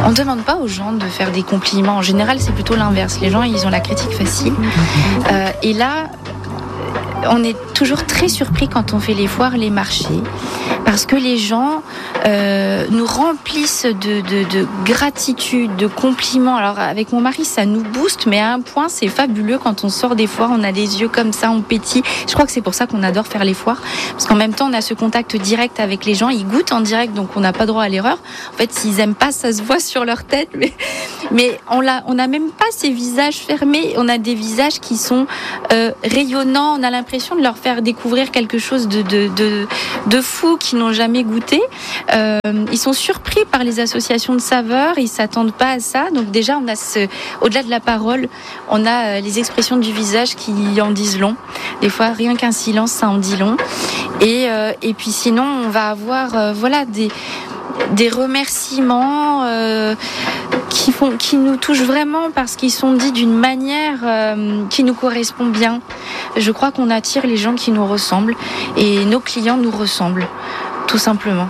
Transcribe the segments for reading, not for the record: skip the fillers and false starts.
On ne demande pas aux gens de faire des compliments. En général, c'est plutôt l'inverse. Les gens, ils ont la critique facile. Et là, on est toujours très surpris quand on fait les foires, les marchés, parce que les gens nous remplissent de gratitude, de compliments. Alors avec mon mari, ça nous booste, mais à un point, c'est fabuleux quand on sort des foires, on a des yeux comme ça, on pétille. Je crois que c'est pour ça qu'on adore faire les foires, parce qu'en même temps, on a ce contact direct avec les gens. Ils goûtent en direct, donc on n'a pas droit à l'erreur. En fait, s'ils aiment pas, ça se voit sur leur tête, mais on n'a même pas ces visages fermés. On a des visages qui sont rayonnants. On a l'impression de leur faire découvrir quelque chose de fou qu'ils n'ont jamais goûté. Ils sont surpris par les associations de saveurs, ils s'attendent pas à ça. Donc déjà, on a au-delà de la parole, on a les expressions du visage qui en disent long. Des fois, rien qu'un silence, ça en dit long. Et puis sinon, on va avoir des remerciements qui nous touchent vraiment parce qu'ils sont dits d'une manière qui nous correspond bien. Je crois qu'on attire les gens qui nous ressemblent et nos clients nous ressemblent, tout simplement.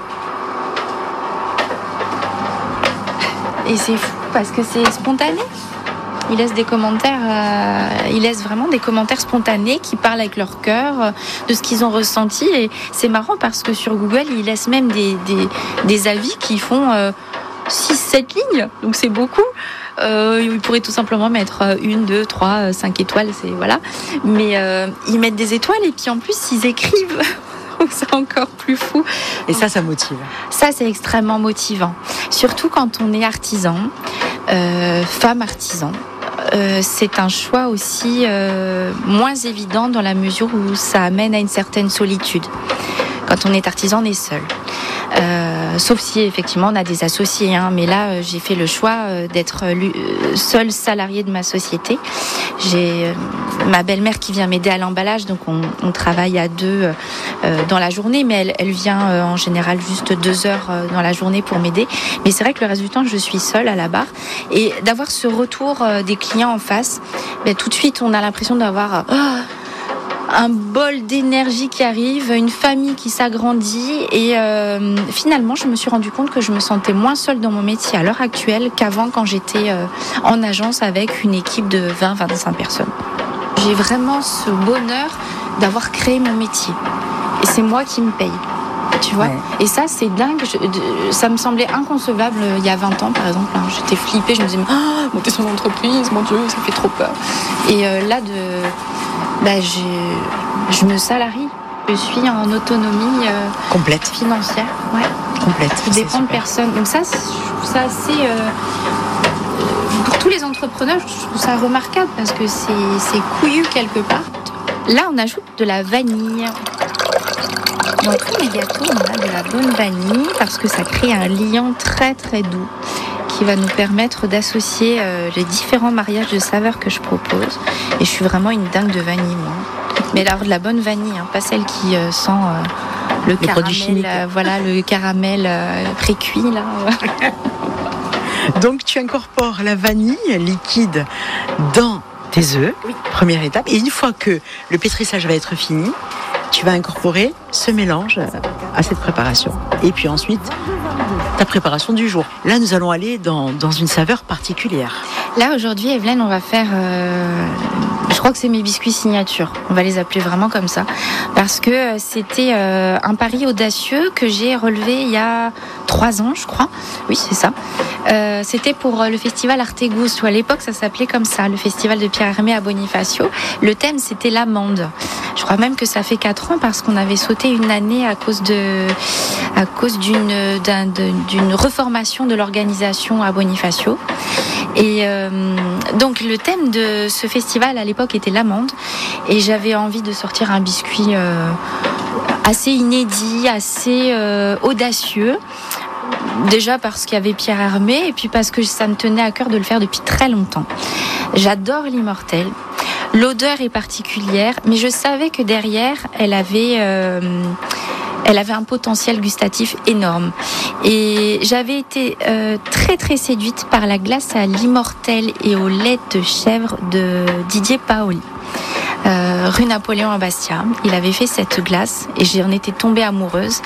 Et c'est fou parce que c'est spontané. Ils laissent des commentaires, ils laissent vraiment des commentaires spontanés qui parlent avec leur cœur de ce qu'ils ont ressenti. Et c'est marrant parce que sur Google, ils laissent même des avis qui font 6-7 lignes. Donc c'est beaucoup. Ils pourraient tout simplement mettre 1, 2, 3, 5 étoiles, voilà. Mais ils mettent des étoiles et puis en plus, ils écrivent. C'est encore plus fou. Et ça motive. Ça, c'est extrêmement motivant. Surtout quand on est artisan, femme artisan. C'est un choix aussi moins évident dans la mesure où ça amène à une certaine solitude. Quand on est artisan, on est seul. Sauf si effectivement on a des associés, mais là j'ai fait le choix d'être seule salariée de ma société. J'ai ma belle-mère qui vient m'aider à l'emballage, donc on travaille à deux dans la journée, mais elle vient en général juste 2 heures dans la journée pour m'aider. Mais c'est vrai que le reste du temps je suis seule à la barre, et d'avoir ce retour des clients en face, tout de suite on a l'impression d'avoir un bol d'énergie qui arrive, une famille qui s'agrandit, et finalement je me suis rendu compte que je me sentais moins seule dans mon métier à l'heure actuelle qu'avant, quand j'étais en agence avec une équipe de 20-25 personnes. J'ai vraiment ce bonheur d'avoir créé mon métier et c'est moi qui me paye, tu vois. Ouais. Et ça c'est dingue, ça me semblait inconcevable il y a 20 ans par exemple, j'étais flippée, je me disais monter son entreprise, mon Dieu, ça fait trop peur. Et là je me salarie. Je suis en autonomie complète financière. Ouais. Complète. Je dépends de personne. Donc ça, je trouve ça assez. Pour tous les entrepreneurs, je trouve ça remarquable parce que c'est couillu quelque part. Là, on ajoute de la vanille. Dans tous mes gâteaux, on a de la bonne vanille parce que ça crée un liant très très doux qui va nous permettre d'associer les différents mariages de saveurs que je propose. Et je suis vraiment une dingue de vanille, moi. Mais alors de la bonne vanille, pas celle qui sent le caramel, le caramel pré-cuit là. Donc tu incorpores la vanille liquide dans tes œufs, oui. Première étape. Et une fois que le pétrissage va être fini, tu vas incorporer ce mélange à cette préparation. Et puis ensuite, ta préparation du jour. Là, nous allons aller dans une saveur particulière. Là, aujourd'hui, Evelyne, on va faire... je crois que c'est mes biscuits signature. On va les appeler vraiment comme ça. Parce que c'était un pari audacieux que j'ai relevé il y a 3 ans, je crois. Oui, c'est ça. C'était pour le festival Artegusto. À l'époque, ça s'appelait comme ça, le festival de Pierre Hermé à Bonifacio. Le thème, c'était l'amande. Je crois même que ça fait 4 ans parce qu'on avait sauté une année à cause d'une reformation de l'organisation à Bonifacio. Et donc le thème de ce festival à l'époque était l'amande, et j'avais envie de sortir un biscuit assez inédit, assez audacieux. Déjà parce qu'il y avait Pierre Hermé, et puis parce que ça me tenait à cœur de le faire depuis très longtemps. J'adore l'immortelle. L'odeur est particulière, mais je savais que derrière, elle avait un potentiel gustatif énorme. Et j'avais été très très séduite par la glace à l'immortelle et au lait de chèvre de Didier Paoli. Rue Napoléon à Bastia. Il avait fait cette glace et j'en étais tombée amoureuse.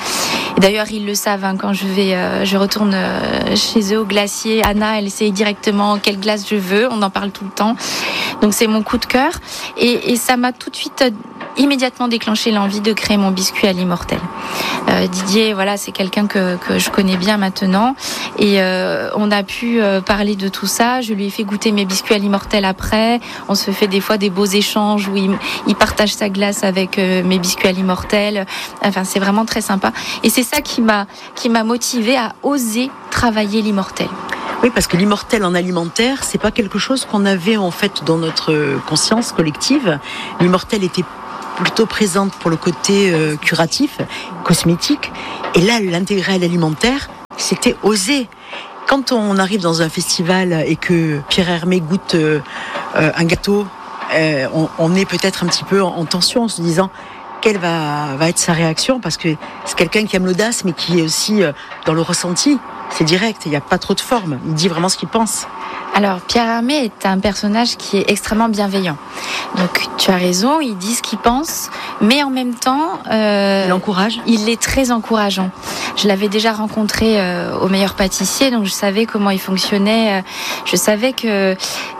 Et d'ailleurs, ils le savent, hein, quand je retourne chez eux au glacier. Anna, elle sait directement quelle glace je veux. On en parle tout le temps. Donc c'est mon coup de cœur. Et ça m'a tout de suite, immédiatement déclenché l'envie de créer mon biscuit à l'immortel. Didier, voilà, c'est quelqu'un que je connais bien maintenant. Et on a pu parler de tout ça. Je lui ai fait goûter mes biscuits à l'immortel après. On se fait des fois des beaux échanges où il partage sa glace avec mes biscuits à l'immortel. Enfin, c'est vraiment très sympa. Et c'est ça qui m'a motivée à oser travailler l'immortel. Oui, parce que l'immortel en alimentaire, c'est pas quelque chose qu'on avait en fait dans notre conscience collective. L'immortel était plutôt présente pour le côté curatif, cosmétique. Et là, l'intégrer à l'alimentaire, c'était oser. Quand on arrive dans un festival et que Pierre Hermé goûte un gâteau, on est peut-être un petit peu en tension en se disant quelle va être sa réaction, parce que c'est quelqu'un qui aime l'audace mais qui est aussi dans le ressenti. C'est direct, il n'y a pas trop de forme. Il dit vraiment ce qu'il pense. Alors, Pierre Hermé est un personnage qui est extrêmement bienveillant. Donc, tu as raison, il dit ce qu'il pense, mais en même temps... il encourage. Il est très encourageant. Je l'avais déjà rencontré au Meilleur Pâtissier, donc je savais comment il fonctionnait. Je savais que...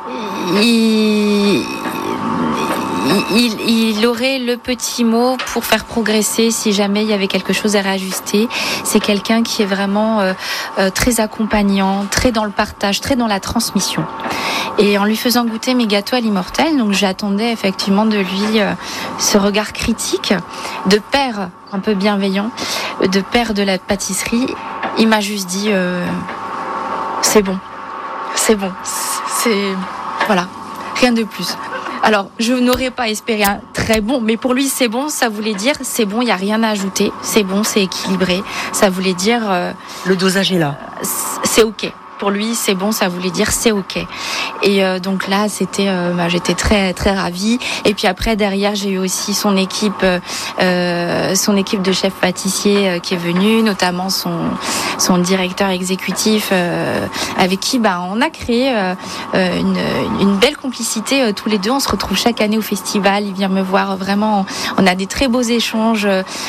Il aurait le petit mot pour faire progresser si jamais il y avait quelque chose à réajuster. C'est quelqu'un qui est vraiment très accompagnant, très dans le partage, très dans la transmission. Et en lui faisant goûter mes gâteaux à l'immortel, donc j'attendais effectivement de lui ce regard critique, de père un peu bienveillant, de père de la pâtisserie. Il m'a juste dit c'est bon, c'est voilà, rien de plus. Alors, je n'aurais pas espéré un très bon, mais pour lui, c'est bon, ça voulait dire, c'est bon, il n'y a rien à ajouter, c'est bon, c'est équilibré, ça voulait dire... le dosage est là. C'est OK. Pour lui, c'est bon, ça voulait dire c'est OK. Et donc là, j'étais très très ravie. Et puis après, derrière, j'ai eu aussi son équipe de chefs pâtissiers qui est venue, notamment son directeur exécutif, avec qui on a créé une belle complicité tous les deux. On se retrouve chaque année au festival. Il vient me voir vraiment. On a des très beaux échanges.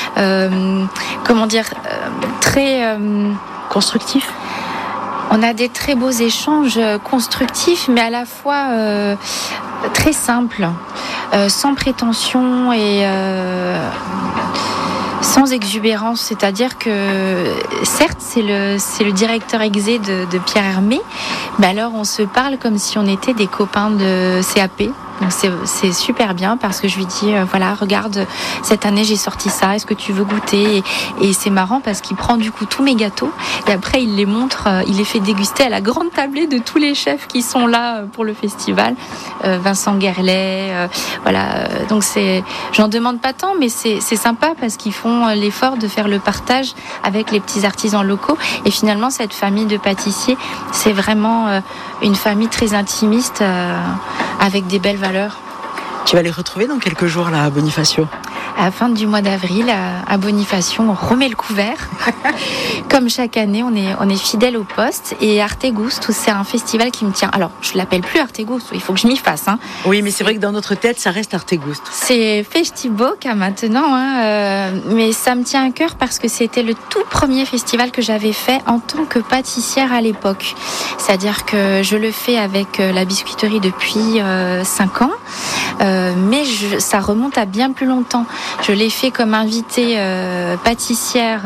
Très constructifs. On a des très beaux échanges constructifs, mais à la fois très simples, sans prétention et sans exubérance. C'est-à-dire que, certes, c'est le directeur exé de Pierre Hermé, mais alors on se parle comme si on était des copains de CAP. Donc c'est super bien parce que je lui dis voilà, regarde, cette année j'ai sorti ça, est-ce que tu veux goûter? Et c'est marrant parce qu'il prend du coup tous mes gâteaux et après il les montre, il les fait déguster à la grande tablée de tous les chefs qui sont là pour le festival. Vincent Guerlet, voilà. Donc j'en demande pas tant, mais c'est sympa parce qu'ils font l'effort de faire le partage avec les petits artisans locaux. Et finalement, cette famille de pâtissiers, c'est vraiment une famille très intimiste avec des belles valeurs. Tu vas les retrouver dans quelques jours là à Bonifacio. À la fin du mois d'avril, à Bonifacio, on remet le couvert. Comme chaque année, on est fidèle au poste. Et Artegusto, c'est un festival qui me tient. Alors, je l'appelle plus Artegusto, il faut que je m'y fasse. Hein. Oui, mais c'est vrai que dans notre tête, ça reste Artegusto. C'est Festiboca maintenant, mais ça me tient à cœur parce que c'était le tout premier festival que j'avais fait en tant que pâtissière à l'époque. C'est-à-dire que je le fais avec la biscuiterie depuis 5 ans, mais ça remonte à bien plus longtemps. Je l'ai fait comme invitée pâtissière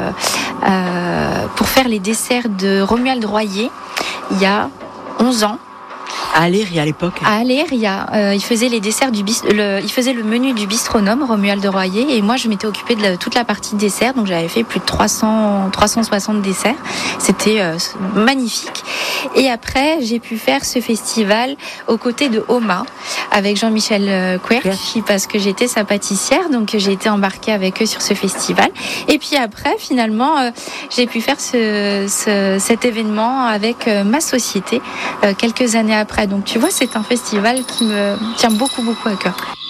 pour faire les desserts de Romuald Royer il y a 11 ans. À Aléria à l'époque. À Aléria, il faisait les desserts il faisait le menu du bistronome Romuald Royer et moi je m'étais occupée de toute la partie dessert, donc j'avais fait plus de 360 desserts. C'était magnifique. Et après, j'ai pu faire ce festival aux côtés de Oma avec Jean-Michel Querchi parce que j'étais sa pâtissière, donc j'ai été embarquée avec eux sur ce festival. Et puis après, finalement, j'ai pu faire cet événement avec ma société quelques années après. Donc tu vois, c'est un festival qui me tient beaucoup, beaucoup à cœur.